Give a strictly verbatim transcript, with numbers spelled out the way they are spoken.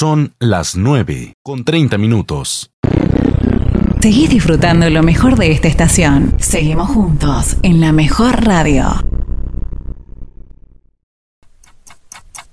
Son las nueve con treinta minutos. Seguís disfrutando lo mejor de esta estación. Seguimos juntos en la mejor radio.